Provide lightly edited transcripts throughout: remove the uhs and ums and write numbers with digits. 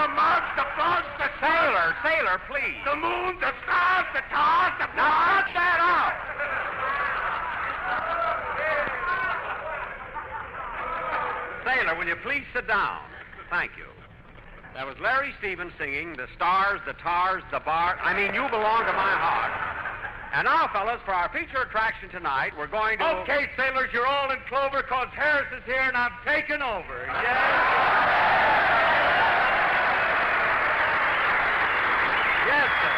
the mud, the floods, the Sailor, please. the moon, the stars, the stars, the Now, cut that out. Sailor, will you please sit down? Thank you. That was Larry Stevens singing The Stars, the Tars, the Bar. I mean, you belong to my heart. And now, fellas, for our feature attraction tonight, we're going to... Okay, sailors, you're all in clover because Harris is here and I'm taking over. Yes? Yes, sir.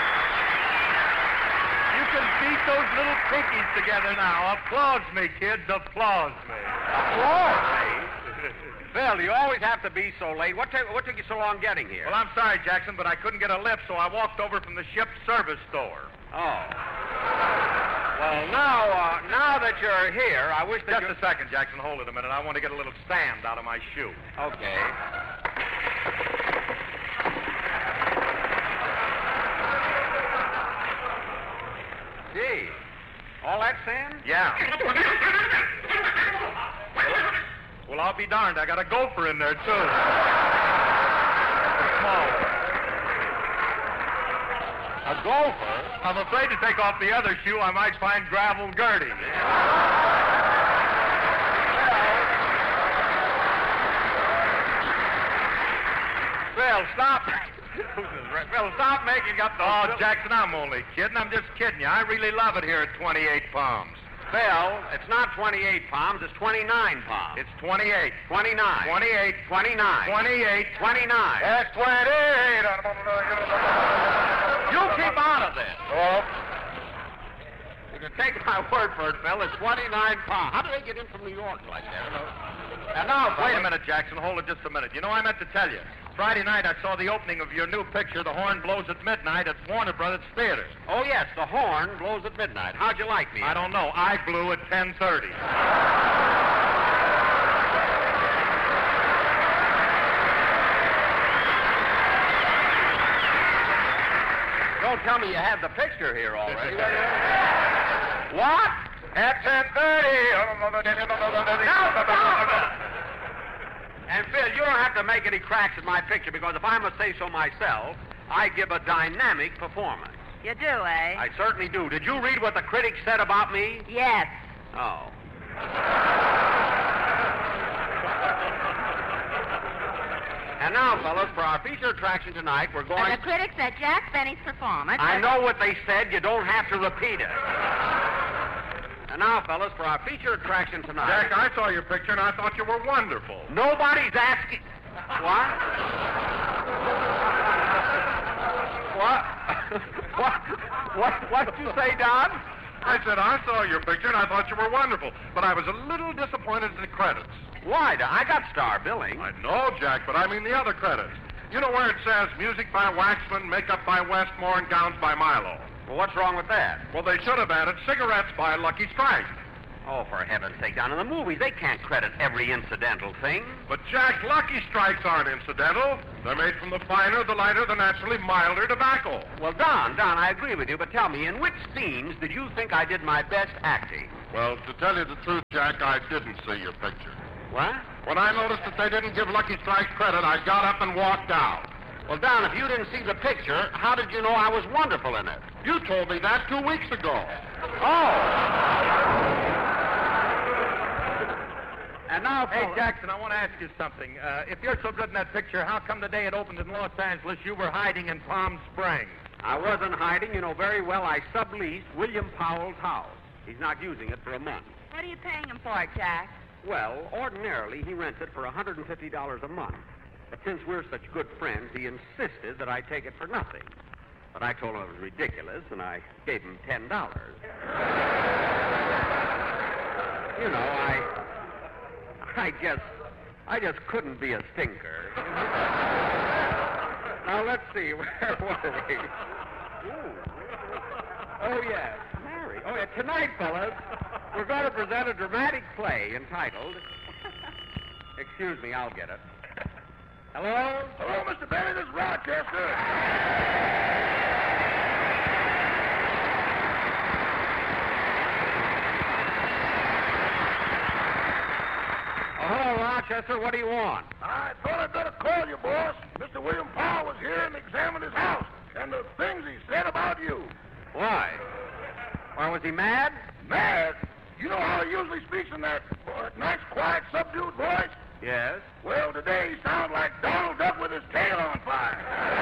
You can beat those little pinkies together now. Applause me, kids. Applause me. Applause me? Phil, you always have to be so late. What took you so long getting here? Well, I'm sorry, Jackson, but I couldn't get a lift, so I walked over from the ship's service store. Oh. Well, now that you're here, I wish that Just a second, Jackson. Hold it a minute. I want to get a little sand out of my shoe. Okay. Gee, all that sand? Yeah. Well, I'll be darned. I got a gopher in there, too. A small one. A gopher? I'm afraid to take off the other shoe. I might find gravel Gertie. Phil, stop. Phil, stop making up those... Oh, Jackson, I'm only kidding. I'm just kidding you. I really love it here at 28 Palms. Phil, it's not 28 palms, it's 29 palms. It's 28. 29. 28. 29. 28. 29. That's 28. You keep out of this. Oh. You can take my word for it, Phil. It's 29 pounds. How do they get in from New York like that? And now, Wait a minute, Jackson. Hold it just a minute. You know, I meant to tell you. Friday night, I saw the opening of your new picture, The Horn Blows at Midnight, at Warner Brothers Theater. Oh, yes, The Horn Blows at Midnight. How'd you like me? I don't know. I blew at 10:30. Don't tell me you have the picture here already. What? At 10:30. And, Phil, you don't have to make any cracks in my picture because if I must say so myself, I give a dynamic performance. You do, eh? I certainly do. Did you read what the critics said about me? Yes. Oh. And now, fellas, for our feature attraction tonight, we're going... And the critics said Jack Benny's performance... I know what they said. You don't have to repeat it. And now, fellas, for our feature attraction tonight... Jack, I saw your picture, and I thought you were wonderful. Nobody's asking... What? What did you say, Don? I said I saw your picture, and I thought you were wonderful. But I was a little disappointed in the credits. Why? I got star billing. I know, Jack, but I mean the other credits. You know where it says music by Waxman, makeup by Westmore, and gowns by Milo? Well, what's wrong with that? Well, they should have added cigarettes by Lucky Strike. Oh, for heaven's sake, Don, in the movies, they can't credit every incidental thing. But, Jack, Lucky Strikes aren't incidental. They're made from the finer, the lighter, the naturally milder tobacco. Well, Don, I agree with you, but tell me, in which scenes did you think I did my best acting? Well, to tell you the truth, Jack, I didn't see your picture. What? When I noticed that they didn't give Lucky Strike credit, I got up and walked out. Well, Don, if you didn't see the picture, how did you know I was wonderful in it? You told me that 2 weeks ago. Oh. And now, Hey, Jackson, I want to ask you something. If you're so good in that picture, how come the day it opened in Los Angeles, you were hiding in Palm Springs? I wasn't hiding. You know very well I subleased William Powell's house. He's not using it for a month. What are you paying him for, Jack? Well, ordinarily, he rents it for $150 a month. But since we're such good friends, he insisted that I take it for nothing. But I told him it was ridiculous, and I gave him $10. You know, I just couldn't be a stinker. Now, let's see. Where were we? Oh, yes. Mary. Oh, yeah. Tonight, fellas, we're going to present a dramatic play entitled... Excuse me, I'll get it. Hello? Hello, Mr. Benny. This is Rochester. Oh, hello, Rochester. What do you want? I thought I'd better call you, boss. Mr. William Powell he mad? Mad? You know how he usually speaks in that nice, quiet, subdued voice? Yes. Well, today he sounds like Donald Duck with his tail on fire.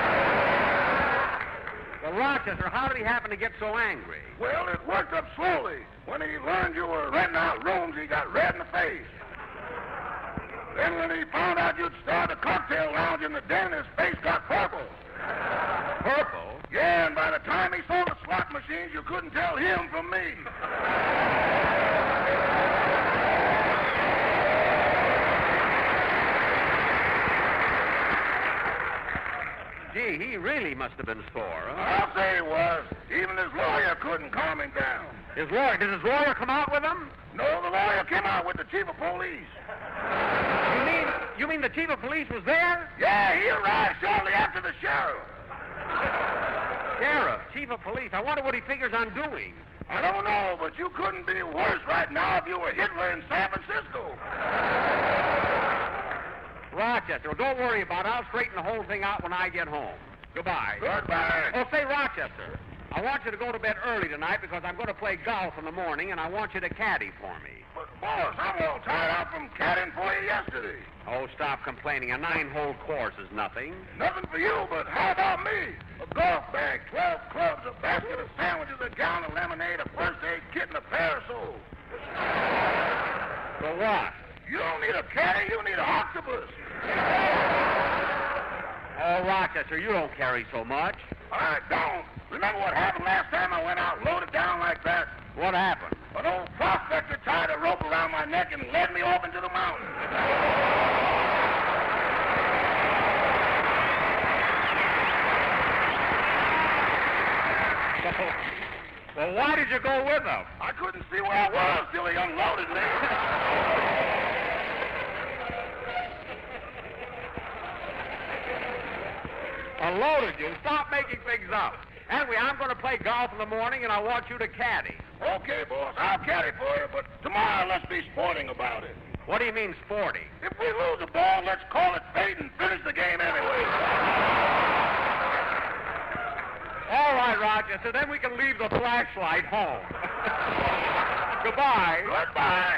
Well, Rochester, how did he happen to get so angry? Well, it worked up slowly. When he learned you were renting out rooms, he got red in the face. Then when he found out you'd started a cocktail lounge in the den, his face got purple. Purple? Yeah, and by the time he saw the slot machines, you couldn't tell him from me. Gee, he really must have been sore, huh? I'll say he was. Even his lawyer couldn't calm him down. His lawyer, did his lawyer come out with him? No, the lawyer came out with the chief of police. You mean the chief of police was there? Yeah, he arrived shortly after the sheriff. Sheriff, chief of police. I wonder what he figures on doing. I don't know, but you couldn't be worse right now if you were Hitler in San Francisco. Rochester, well, don't worry about it. I'll straighten the whole thing out when I get home. Goodbye. Goodbye. Oh, say, Rochester, I want you to go to bed early tonight because I'm going to play golf in the morning, and I want you to caddy for me. But, boss, I'm all tired out from caddying for you yesterday. Oh, stop complaining. A 9-hole course is nothing. Nothing for you, but how about me? A golf bag, 12 clubs, a basket of sandwiches, a gallon of lemonade, a first aid kit, and a parasol. For what? You don't need a caddy, you need an octopus. Oh, Rochester, you don't carry so much. I don't. Remember what happened last time I went out loaded down like that? What happened? An old prospector tied a rope around my neck and led me off into the mountains. Well, why did you go with him? I couldn't see where I was till he unloaded me. Unloaded you? Stop making things up. Anyway, I'm going to play golf in the morning, and I want you to caddy. Okay, boss, I'll caddy for you, but tomorrow let's be sporting about it. What do you mean, sporting? If we lose the ball, let's call it fate and finish the game anyway. All right, Rochester, then we can leave the flashlight home. Goodbye. Goodbye.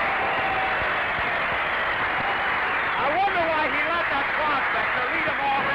I wonder why he let that prospector lead him all